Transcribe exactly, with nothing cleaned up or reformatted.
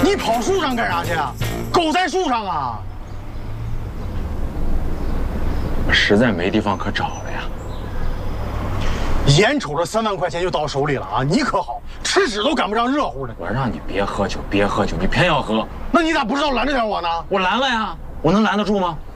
你跑树上干啥去啊？狗在树上啊！ 我实在没地方可找了呀。 眼瞅着三万块钱就到手里了啊！你可好，吃屎都赶不上热乎的。 我让你别喝酒，别喝酒，你偏要喝。 那你咋不知道拦着点我呢？ 我拦了呀，我能拦得住吗？